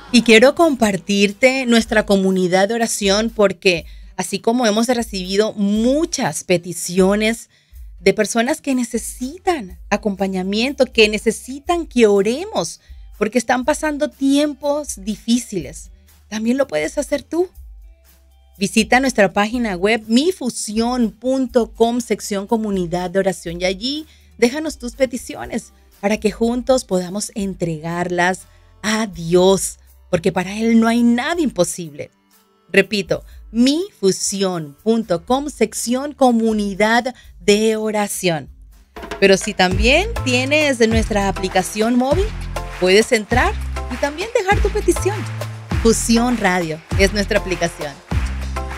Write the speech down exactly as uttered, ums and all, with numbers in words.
Y quiero compartirte nuestra comunidad de oración porque así como hemos recibido muchas peticiones de personas que necesitan acompañamiento, que necesitan que oremos porque están pasando tiempos difíciles, también lo puedes hacer tú. Visita nuestra página web mi fusión punto com, sección comunidad de oración, y allí déjanos tus peticiones para que juntos podamos entregarlas a Dios, porque para Él no hay nada imposible. Repito, mi fusión punto com, sección comunidad de oración. Pero si también tienes nuestra aplicación móvil, puedes entrar y también dejar tu petición. Fusión Radio es nuestra aplicación.